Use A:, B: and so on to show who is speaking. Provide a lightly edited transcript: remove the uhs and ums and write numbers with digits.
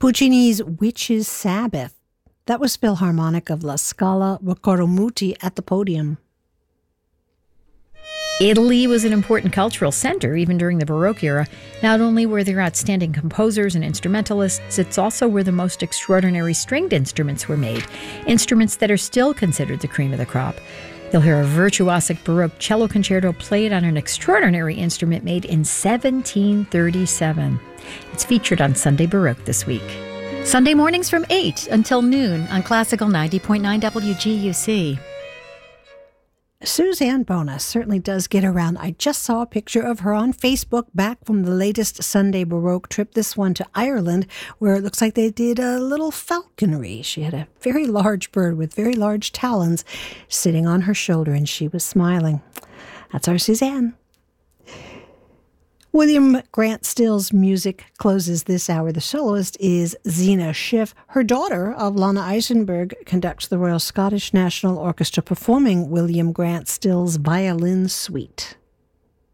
A: Puccini's Witches' Sabbath. That was Philharmonic of La Scala Riccomuti at the podium.
B: Italy was an important cultural center even during the Baroque era. Not only were there outstanding composers and instrumentalists, it's also where the most extraordinary stringed instruments were made, instruments that are still considered the cream of the crop. You'll hear a virtuosic Baroque cello concerto played on an extraordinary instrument made in 1737. It's featured on Sunday Baroque this week.
C: Sunday mornings from 8 until noon on Classical 90.9 WGUC.
A: Suzanne Bona certainly does get around. I just saw a picture of her on Facebook back from the latest Sunday Baroque trip, this one to Ireland, where it looks like they did a little falconry. She had a very large bird with very large talons sitting on her shoulder, and she was smiling. That's our Suzanne. William Grant Still's music closes this hour. The soloist is Zena Schiff. Her daughter, Lana Eisenberg, conducts the Royal Scottish National Orchestra performing William Grant Still's Violin Suite.